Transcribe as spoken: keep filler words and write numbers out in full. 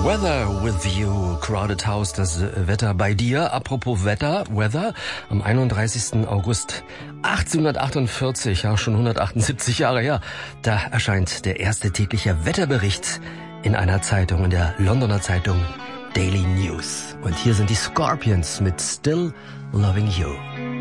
Weather with you, Crowded House, das Wetter bei dir. Apropos Wetter, Weather, am einunddreißigsten August achtzehnhundertachtundvierzig, ja schon hundertachtundsiebzig Jahre her, da erscheint der erste tägliche Wetterbericht in einer Zeitung, in der Londoner Zeitung Daily News. Und hier sind die Scorpions mit Still Loving You.